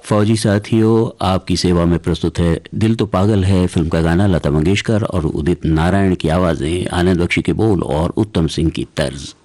फौजी साथियों, आपकी सेवा में प्रस्तुत है दिल तो पागल है फिल्म का गाना, लता मंगेशकर और उदित नारायण की आवाजें, आनंद बख्शी के बोल और उत्तम सिंह की तर्ज।